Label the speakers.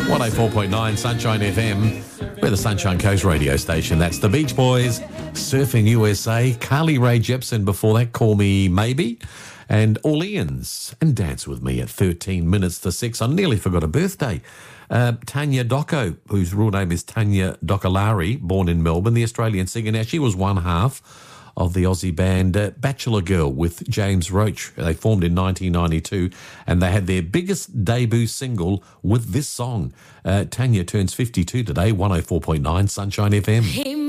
Speaker 1: 104.9 Sunshine FM. We're the Sunshine Coast radio station. That's the Beach Boys, Surfing USA, Carly Rae Jepsen before that, Call Me Maybe, and Orleans, and Dance With Me at 13 minutes to 6. I nearly forgot a birthday. Tanya Docco, whose real name is Tanya Docolari, born in Melbourne, the Australian singer. Now, she was one half of the Aussie band Bachelor Girl with James Roach. They formed in 1992 and they had their biggest debut single with this song. Tanya turns 52 today, 104.9 Sunshine FM.